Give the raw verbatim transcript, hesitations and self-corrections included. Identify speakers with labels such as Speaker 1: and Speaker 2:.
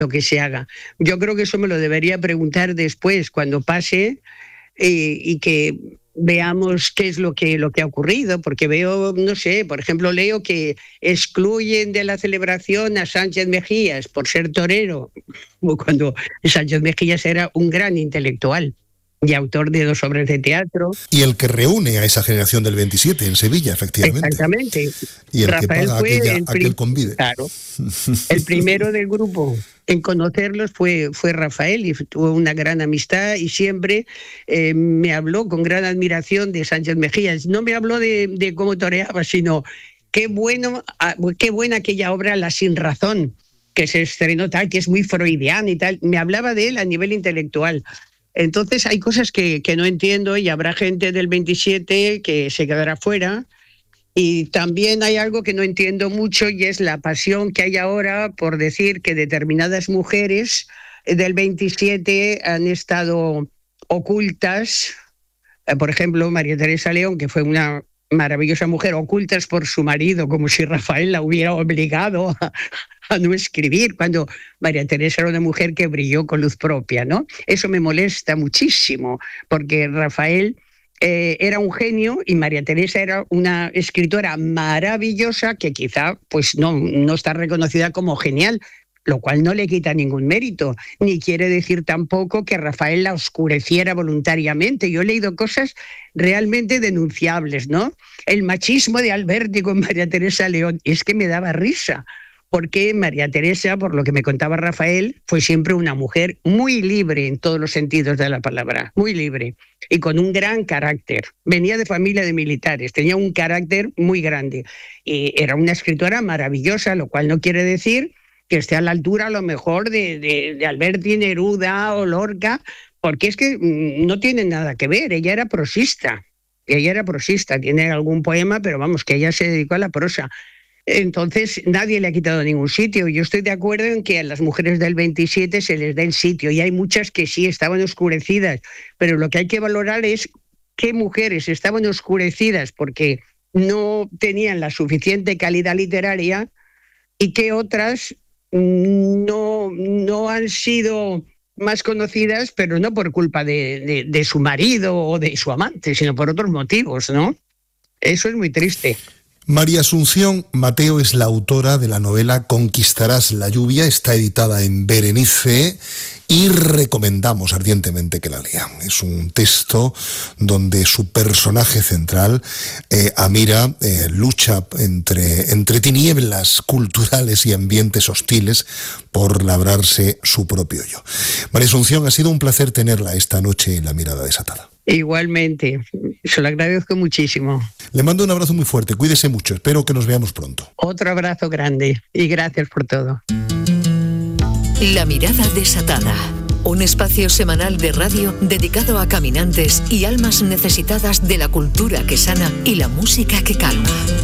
Speaker 1: lo que se haga. Yo creo que eso me lo debería preguntar después, cuando pase, eh, y que veamos qué es lo que, lo que ha ocurrido, porque veo, no sé, por ejemplo, leo que excluyen de la celebración a Sánchez Mejías por ser torero, cuando Sánchez Mejías era un gran intelectual y autor de dos obras de teatro.
Speaker 2: Y el que reúne a esa generación del veintisiete en Sevilla, efectivamente.
Speaker 1: Exactamente.
Speaker 2: Y el
Speaker 1: Rafael
Speaker 2: que paga
Speaker 1: fue
Speaker 2: aquella,
Speaker 1: el prim-
Speaker 2: aquel convite.
Speaker 1: Claro. El primero del grupo en conocerlos fue, fue Rafael, y tuvo una gran amistad y siempre eh, me habló con gran admiración de Sánchez Mejías. No me habló de, de cómo toreaba, sino qué bueno, qué buena aquella obra La Sinrazón, que se estrenó tal, que es muy freudiana y tal. Me hablaba de él a nivel intelectual. Entonces hay cosas que, que no entiendo, y habrá gente del veintisiete que se quedará fuera. Y también hay algo que no entiendo mucho, y es la pasión que hay ahora por decir que determinadas mujeres del veintisiete han estado ocultas. Por ejemplo, María Teresa León, que fue una maravillosa mujer, ocultas por su marido, como si Rafael la hubiera obligado a, a no escribir, cuando María Teresa era una mujer que brilló con luz propia, ¿no? Eso me molesta muchísimo, porque Rafael eh, era un genio y María Teresa era una escritora maravillosa que quizá pues no, no está reconocida como genial, lo cual no le quita ningún mérito, ni quiere decir tampoco que Rafael la oscureciera voluntariamente. Yo he leído cosas realmente denunciables, ¿no? El machismo de Alberti con María Teresa León, es que me daba risa, porque María Teresa, por lo que me contaba Rafael, fue siempre una mujer muy libre en todos los sentidos de la palabra, muy libre, y con un gran carácter. Venía de familia de militares, tenía un carácter muy grande, y era una escritora maravillosa, lo cual no quiere decir que esté a la altura a lo mejor de, de, de Alberti, Neruda o Lorca, porque es que no tienen nada que ver. Ella era prosista, ella era prosista, tiene algún poema, pero vamos, que ella se dedicó a la prosa. Entonces nadie le ha quitado ningún sitio. Yo estoy de acuerdo en que a las mujeres del veintisiete se les dé el sitio, y hay muchas que sí estaban oscurecidas, pero lo que hay que valorar es qué mujeres estaban oscurecidas porque no tenían la suficiente calidad literaria, y qué otras no, no han sido más conocidas, pero no por culpa de, de, de su marido o de su amante, sino por otros motivos, ¿no? Eso es muy triste.
Speaker 2: María Asunción Mateo es la autora de la novela Conquistarás la lluvia, está editada en Berenice y recomendamos ardientemente que la lean. Es un texto donde su personaje central, eh, Amira, eh, lucha entre, entre tinieblas culturales y ambientes hostiles por labrarse su propio yo. María Asunción, ha sido un placer tenerla esta noche en La Mirada Desatada.
Speaker 1: Igualmente, se lo agradezco muchísimo.
Speaker 2: Le mando un abrazo muy fuerte, cuídese mucho, espero que nos veamos pronto.
Speaker 1: Otro abrazo grande y gracias por todo.
Speaker 3: La Mirada Desatada, un espacio semanal de radio dedicado a caminantes y almas necesitadas de la cultura que sana y la música que calma.